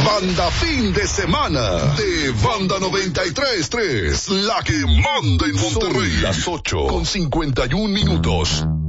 Banda fin de semana de Banda 93.3, la que manda en Monterrey. Son las 8:51.